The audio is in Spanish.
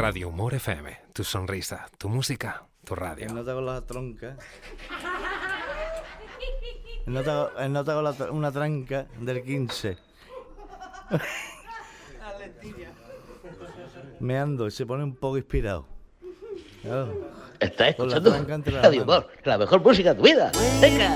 Radio Humor FM, tu sonrisa, tu música, tu radio. No te hago la tronca. No te hago una tranca del 15. Me ando y se pone un poco inspirado. Claro. Estás Con la escuchando tranca entre las Radio manos. Humor, la mejor música de tu vida. Venga.